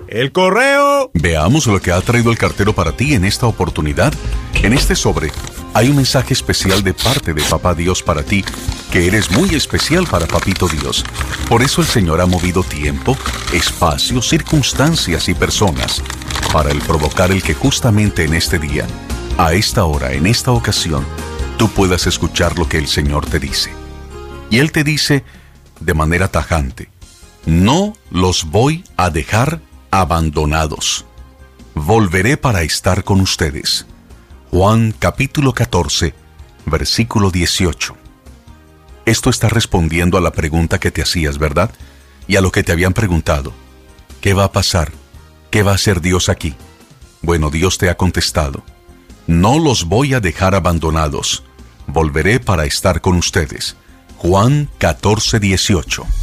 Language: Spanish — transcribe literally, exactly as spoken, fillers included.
¡El correo! Veamos lo que ha traído el cartero para ti en esta oportunidad. En este sobre hay un mensaje especial de parte de Papá Dios para ti, que eres muy especial para Papito Dios. Por eso el Señor ha movido tiempo, espacio, circunstancias y personas para el provocar el que justamente en este día, a esta hora, en esta ocasión, tú puedas escuchar lo que el Señor te dice. Y Él te dice de manera tajante: no los voy a dejar abandonados. Volveré para estar con ustedes. Juan capítulo catorce, versículo dieciocho. Esto está respondiendo a la pregunta que te hacías, ¿verdad? Y a lo que te habían preguntado. ¿Qué va a pasar? ¿Qué va a hacer Dios aquí? Bueno, Dios te ha contestado: no los voy a dejar abandonados. Volveré para estar con ustedes. Juan catorce, dieciocho.